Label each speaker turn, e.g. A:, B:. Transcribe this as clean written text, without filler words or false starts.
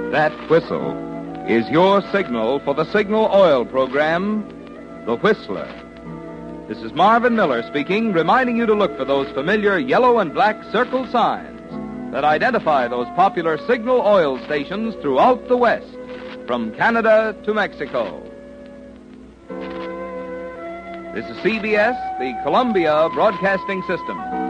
A: That whistle is your signal for the Signal Oil program, The Whistler. This is Marvin Miller speaking, reminding you to look for those familiar yellow and black circle signs that identify those popular Signal Oil stations throughout the West, from Canada to Mexico. This is CBS, the Columbia Broadcasting System.